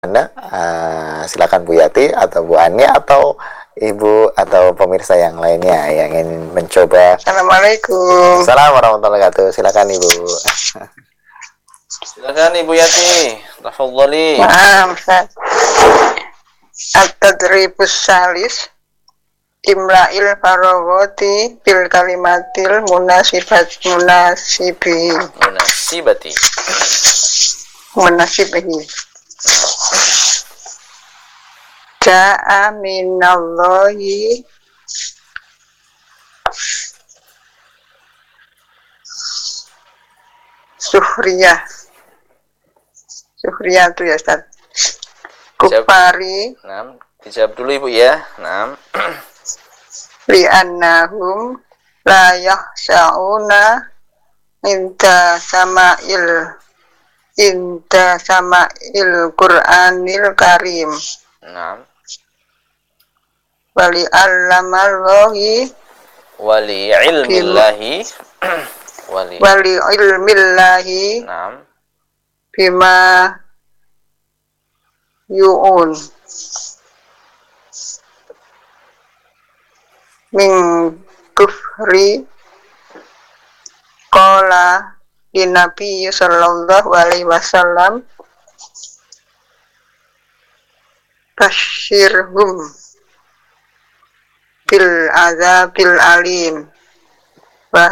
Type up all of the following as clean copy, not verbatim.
Anda, silakan Bu Yati atau Bu Ani atau Ibu atau pemirsa yang lainnya yang ingin mencoba. Assalamualaikum. Assalamualaikum warahmatullahi wabarakatuh. Silakan Ibu. Silakan Ibu Yati, tafadhali. Maaf, At-tadribus salis Imla'il farogoti bil kalimatil munasibihi Ja'a minallahi Suhriyah itu ya Ustaz. Kufari. Dijawab dulu Ibu ya. Li'annahum la yahsa'una inda sama'il Qur'anil Karim. Wali allamallahi Wali ilmillahi bima yu'un min kufri qala di Nabi sallallahu alaihi wasallam basyirhum bil azabil alim wa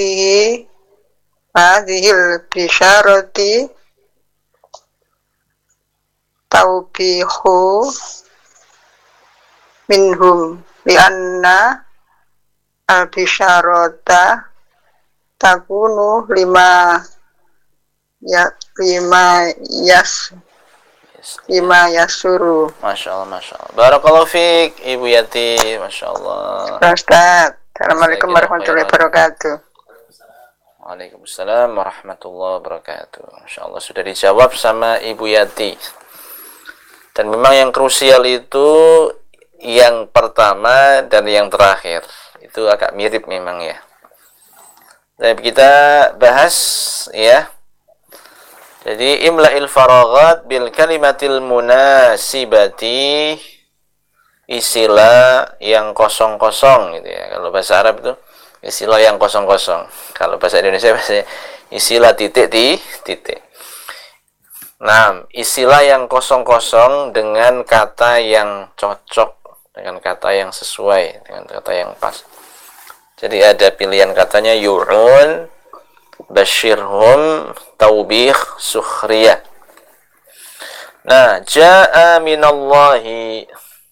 hadhil bisyarati taubihu minhum lianna al-bisyarata takunu lima yasuru. Masya Allah. Barakallahu fiik Ibu Yati. Masya Allah. Ustaz, Assalamualaikum warahmatullahi wabarakatuh. Waalaikumsalam warahmatullahi wabarakatuh. Masya Allah sudah dijawab sama Ibu Yati. Dan memang yang krusial itu yang pertama dan yang terakhir. Itu agak mirip memang ya. Tapi kita bahas ya. Jadi imla'il faraghat bil kalimatil munasibati, isilah yang kosong-kosong gitu ya. Kalau bahasa Arab itu isilah yang kosong-kosong. Kalau bahasa Indonesia bahasa isilah titik. Nah, isilah yang kosong-kosong dengan kata yang cocok, dengan kata yang sesuai, dengan kata yang pas. Jadi ada pilihan katanya yu'un, basyirhum, taubih, sukhriyah. Nah, ja'a minallahi,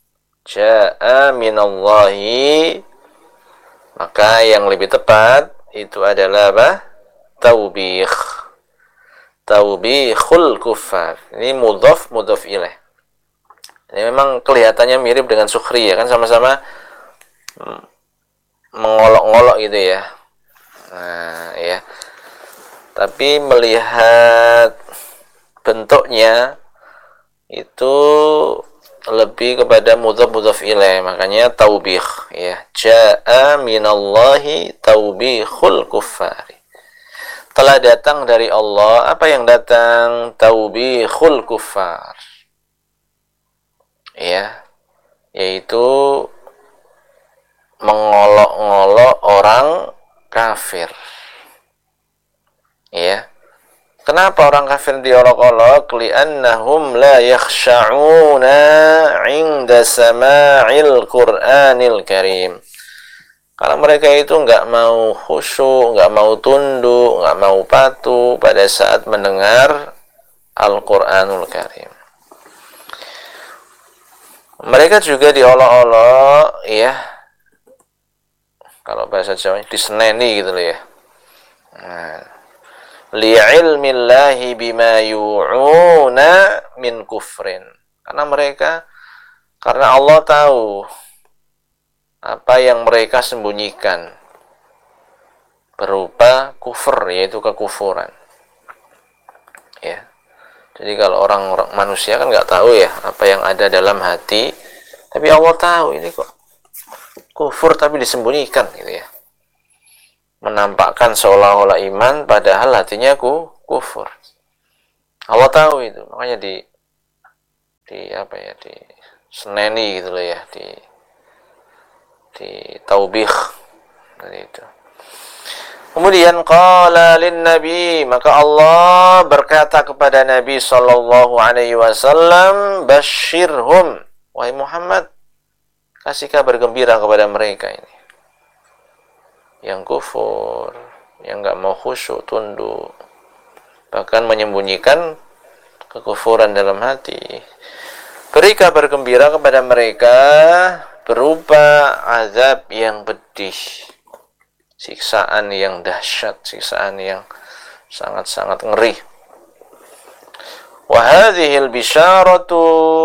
maka yang lebih tepat itu adalah apa? Taubihul kuffar. Ini mudhaf ilaih. Ini memang kelihatannya mirip dengan sukhriyah, kan sama-sama mengolok-ngolok gitu ya. Nah, ya. Tapi melihat bentuknya itu lebih kepada mudhaf ilaih, makanya taubih ya. Ja'a minallahi taubihul kuffari. Telah datang dari Allah, apa yang datang? Taubihul kuffar. Ya. Yaitu mengolok-ngolok orang kafir. Ya. Kenapa orang kafir diolok-olok? Li'annahum la yakhsha'una 'inda sama'il Qur'anil Karim. Karena mereka itu enggak mau khusyuk, enggak mau tunduk, enggak mau patuh pada saat mendengar Al-Qur'anul Karim. Mereka juga diolok-olok ya. Kalau bahasa Jawa diseneni gitu loh ya. Nah, li'ilmillahi bima yu'una min kufrin. Karena Allah tahu apa yang mereka sembunyikan berupa kufur, yaitu kekufuran. Ya. Jadi kalau orang manusia kan nggak tahu ya apa yang ada dalam hati, tapi Allah tahu ini kok kufur tapi disembunyikan gitu ya. Menampakkan seolah-olah iman padahal hatinya kufur. Allah tahu itu, makanya di seneni gitu loh ya, di taubih dari itu. Kemudian qala lin nabi, maka Allah berkata kepada Nabi sallallahu alaihi wasallam, basyirhum, wahai Muhammad, kasih kabar gembira kepada mereka ini yang kufur, yang enggak mau khusyuk, tunduk, bahkan menyembunyikan kekufuran dalam hati. Beri kabar gembira kepada mereka berupa azab yang pedih, siksaan yang dahsyat, siksaan yang sangat-sangat ngeri. Wa hadhil bisyaratu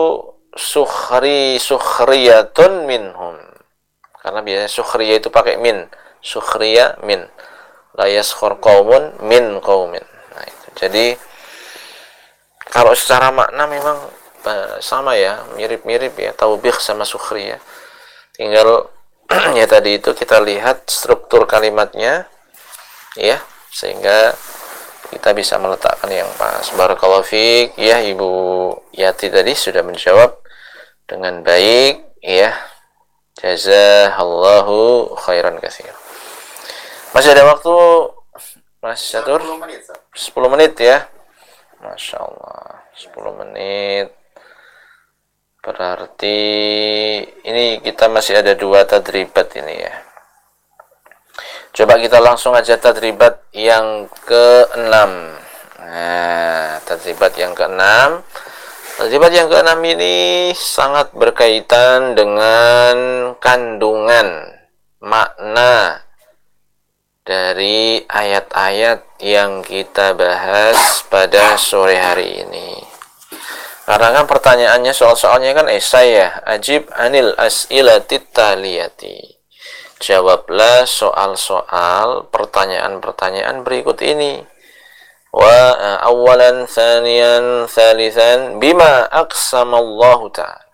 sukhriyatun minhum. Karena biasanya sukhriya itu pakai min, sukhriya min. La yaskhur qaumun min qaumin. Nah, itu. Jadi kalau secara makna memang sama ya, mirip-mirip ya, taubih sama sukhriya. Tinggal ya tadi itu kita lihat struktur kalimatnya ya, sehingga kita bisa meletakkan yang pas. Barakallahu fiik ya, Ibu Yati tadi sudah menjawab dengan baik ya. Jazakallahu khairan katsir. Masih ada waktu Mas Catur? 10 menit ya. Masya Allah, 10 menit. Berarti ini kita masih ada 2 tadribat ini ya. Coba kita langsung aja tadribat yang ke-6. Nah, tadribat yang ke-6. Tadribat yang ke-6 ini sangat berkaitan dengan kandungan makna dari ayat-ayat yang kita bahas pada sore hari ini. Karena kan pertanyaannya, soal-soalnya kan esai ya. Ajib anil as'ilatit taliyati. Jawablah soal-soal pertanyaan-pertanyaan berikut ini. Wa awalan, thaniyan, thalithan, bima aqsamallahu ta'ala.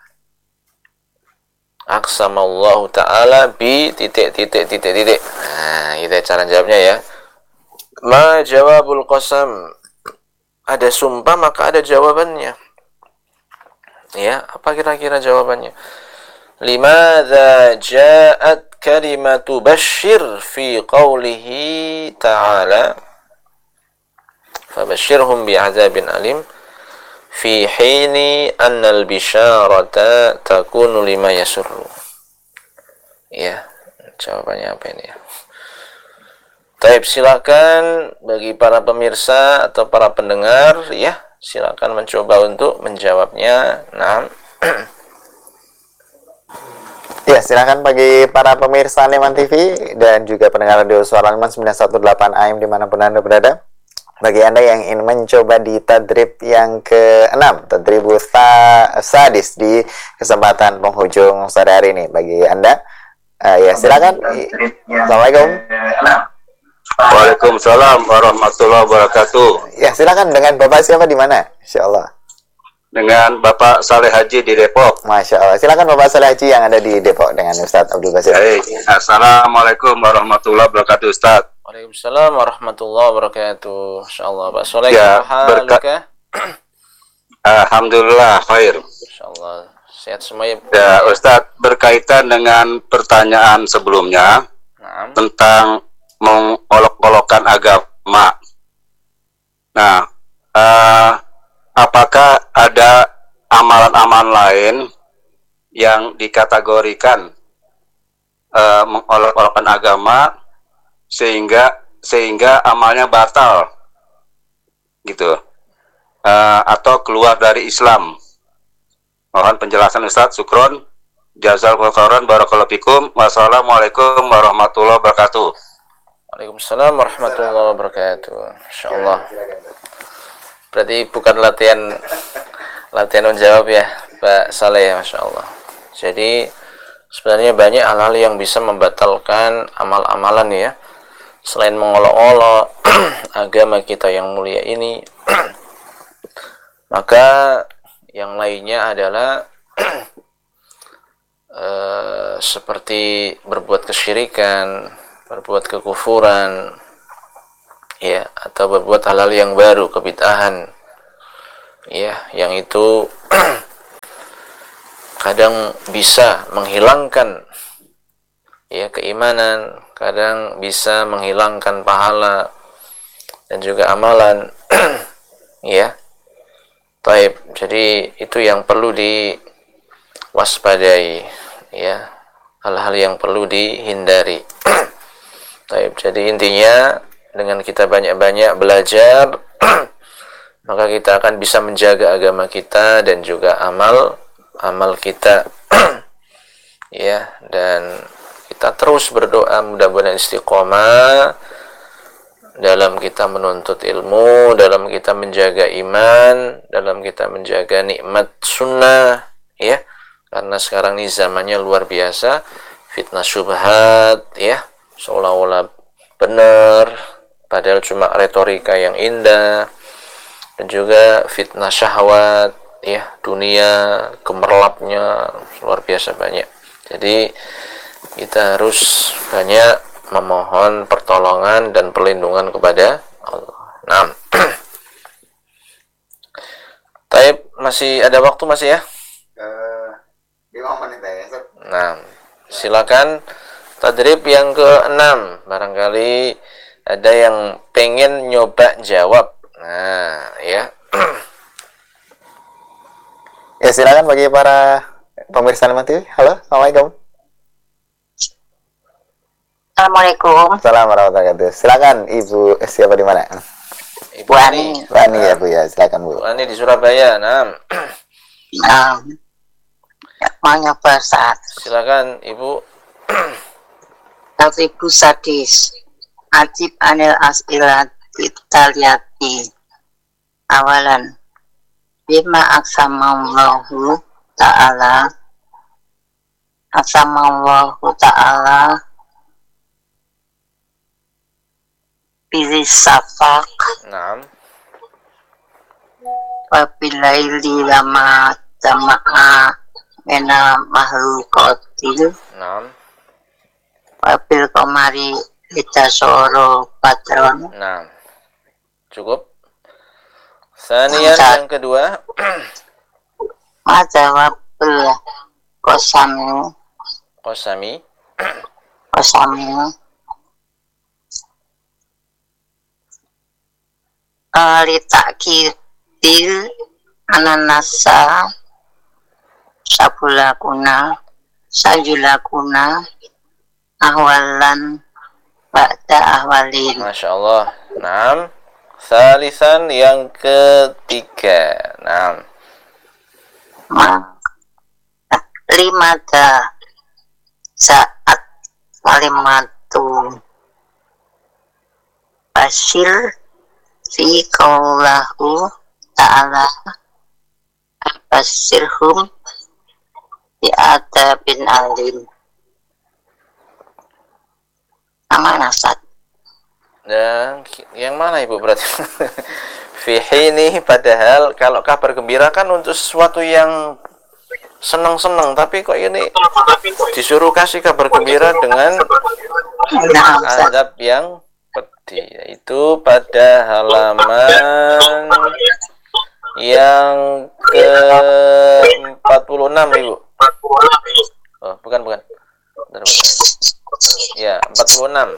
Aqsamallahu ta'ala bi titik. Nah, itu cara jawabnya ya. Ma jawabul qasam. Ada sumpah maka ada jawabannya. Ya, apa kira-kira jawabannya? Limadza ja'at kalimatu basyir fi qawlihi ta'ala fabashshirhum bi'adzabin alim fi hini annal bisyarata takunu lima yasurru. Ya, jawabannya apa ini ya? Baik, silakan bagi para pemirsa atau para pendengar ya, silakan mencoba untuk menjawabnya. Nah, ya, silakan bagi para pemirsa Leman TV dan juga pendengar radio Suara Leman 918 AM dimanapun Anda berada. Bagi Anda yang ingin mencoba di tadrib yang ke-6, tadribus sadis di kesempatan penghujung sore hari ini. Bagi Anda, ya silakan. Assalamualaikum. Waalaikumsalam warahmatullahi wabarakatuh. Ya, silakan. Dengan Bapak siapa di mana? Insyaallah. Dengan Bapak Saleh Haji di Depok. Masya Allah. Silakan Bapak Saleh Haji yang ada di Depok dengan Ustadz Abdul Basir. Baik. Assalamualaikum warahmatullahi wabarakatuh, Ustaz. Waalaikumsalam warahmatullahi wabarakatuh. Insyaallah Pak Saleh, Ya, halukah? Alhamdulillah khair. Insyaallah sehat semuanya. Ya, Ustaz, berkaitan dengan pertanyaan sebelumnya Naam. tentang mengolok-olokkan agama. Nah, apakah ada amalan-amalan lain yang dikategorikan mengolok-olokkan agama sehingga amalnya batal gitu, atau keluar dari Islam? Mohon penjelasan Ustaz. Syukron, jazakallahu khairan, barakallahu fikum. Wassalamualaikum warahmatullahi wabarakatuh. Waalaikumsalam warahmatullahi wabarakatuh. Insyaallah. Berarti bukan latihan menjawab ya, Pak Saleh, Masya Allah. Jadi sebenarnya banyak hal-hal yang bisa membatalkan amal-amalan ya. Selain mengolok-olok agama kita yang mulia ini, maka yang lainnya adalah seperti berbuat kesyirikan, berbuat kekufuran, ya, atau berbuat hal-hal yang baru, kebid'ahan, ya, yang itu kadang bisa menghilangkan ya keimanan, kadang bisa menghilangkan pahala dan juga amalan. Ya. Baik, jadi itu yang perlu diwaspadai, ya. Hal-hal yang perlu dihindari. Baik, jadi intinya dengan kita banyak-banyak belajar maka kita akan bisa menjaga agama kita dan juga amal kita. Ya, dan kita terus berdoa mudah-mudahan istiqomah dalam kita menuntut ilmu, dalam kita menjaga iman, dalam kita menjaga nikmat sunnah, ya. Karena sekarang ini zamannya luar biasa, fitnah syubhat, ya, seolah-olah benar, padahal cuma retorika yang indah, dan juga fitnah syahwat, ya, dunia gemerlapnya luar biasa banyak. Jadi kita harus banyak memohon pertolongan dan perlindungan kepada Allah. Nah, Taib, masih ada waktu masih ya? 5 menit ya. Nah, silakan tadrib yang ke-6. Barangkali ada yang pengen nyoba jawab. Nah, ya. Ya, silakan bagi para pemirsa Leman TV. Halo, assalamualaikum. Assalamualaikum. Assalamualaikum warahmatullahi wabarakatuh. Silakan Ibu, siapa di mana? Ibu Bu Ani. Ani. Bu Ani ya Bu ya, silakan Bu. Bu Ani di Surabaya. Nah, Mau nyoba saat silakan Ibu. Ibu Sadis Ajib anil as'ilat Italiyati. Awalan Bima aksamallahu ta'ala Bizi safak Nah, Wabilaili lama jama'a Mena mahlukotil nah, Wabil komari Hitasoro patron nah. Cukup. Sanian yang kedua. Majawabul Kosami Qasami. Litakidil Ananasa Sajulakuna Ahwalan Ba'da ahwalin. Masya Allah. Nah, salisan yang ketiga. Nah, Limada Saat Walimatu Bashir Fi Qawlahu Ta'ala Bashirhum Bi adabin alim. Amanah Ustaz. dan yang mana Ibu berarti? Fihini, padahal kalau kabar gembira kan untuk sesuatu yang senang-senang, tapi kok ini disuruh kasih kabar gembira dengan Nah, Ustaz. adab yang pedih, yaitu pada halaman yang ke-46 Ibu. Oh, bukan. Bentar. Ya, 46.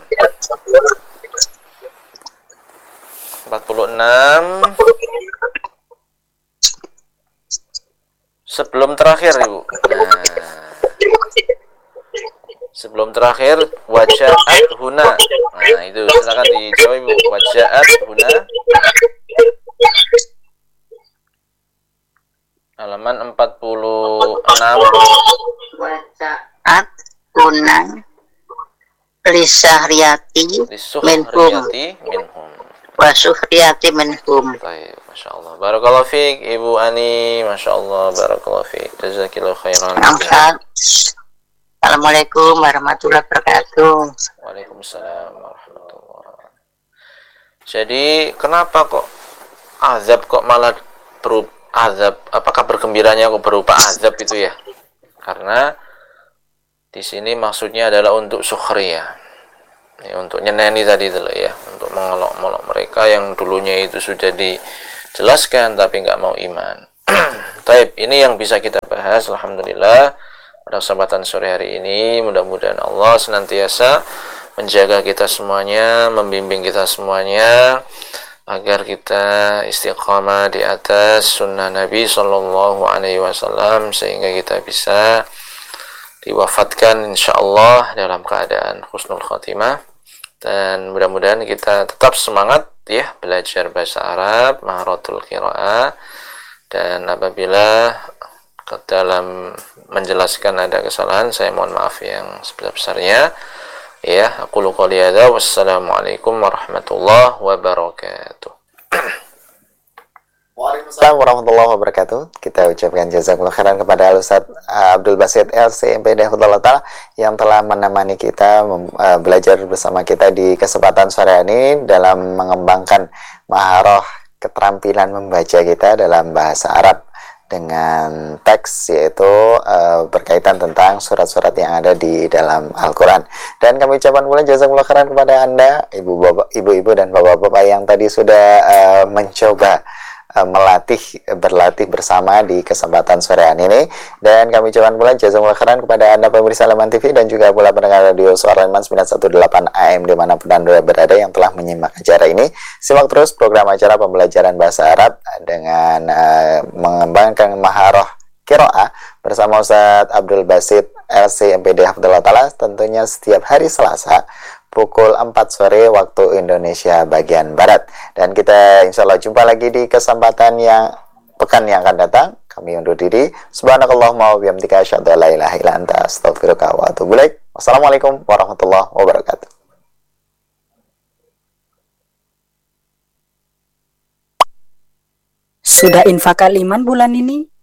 46 sebelum terakhir Ibu. Nah, sebelum terakhir wajaat huna. Nah, itu silakan dijawab Ibu. Wajaat huna. Halaman 46. Wajaat kunang Lisahriyati minhum Lisuhriyati minhum. Wasuhriyati minhum. Baik, Masya Allah. Barakallahu fiik Ibu Ani. Masya Allah, barakallahu fiik. Jazakillahu khairan. Assalamualaikum warahmatullahi wabarakatuh. Waalaikumsalam warahmatullahi. Jadi kenapa kok azab kok malah berupa azab? Apakah bergembiranya kok berupa azab itu ya? Karena di sini maksudnya adalah untuk sukhriyah, ya, untuk nyeneni tadi dulu ya, untuk mengolok-olok mereka yang dulunya itu sudah dijelaskan tapi nggak mau iman. Taib, ini yang bisa kita bahas alhamdulillah pada kesempatan sore hari ini. Mudah-mudahan Allah senantiasa menjaga kita semuanya, membimbing kita semuanya agar kita istiqamah di atas sunnah Nabi Sallallahu Alaihi Wasallam sehingga kita bisa diwafatkan insyaallah dalam keadaan husnul khotimah. Dan mudah-mudahan kita tetap semangat ya belajar bahasa Arab, maharatul qiraah, dan apabila dalam menjelaskan ada kesalahan saya mohon maaf yang sebesar-besarnya. Ya, aku qouli hadza wassalamualaikum warahmatullahi wabarakatuh. Waalaikumsalam warahmatullahi wabarakatuh. Kita ucapkan jazakumullah khairan kepada Ustaz Abdul Basit LC MPD Hafizahullah Ta'ala yang telah menemani kita belajar bersama kita di kesempatan sore ini dalam mengembangkan maharah keterampilan membaca kita dalam bahasa Arab dengan teks, yaitu berkaitan tentang surat-surat yang ada di dalam Al-Quran. Dan kami ucapkan pula jazakumullah khairan kepada Anda, ibu-ibu dan bapak-bapak yang tadi sudah mencoba berlatih bersama di kesempatan sorean ini. Dan kami ucapkan pula jazakumullah khairan kepada Anda pemirsa Leman TV dan juga pula pendengar radio Suara Leman 918 AM dimanapun Anda berada yang telah menyimak acara ini. Simak terus program acara pembelajaran bahasa Arab dengan mengembangkan maharah qiraah bersama Ustaz Abdul Basit LC MPD Hafizahullah Ta'ala, tentunya setiap hari Selasa pukul 4 sore waktu Indonesia bagian Barat. Dan kita insya Allah jumpa lagi di kesempatan yang pekan yang akan datang. Kami undur diri. Subhanakallahumma wa bihamdika asyhadu an la ilaha illa anta astaghfiruka wa atubu ilaik. Wassalamualaikum warahmatullahi wabarakatuh. Sudah infak Iman bulan ini?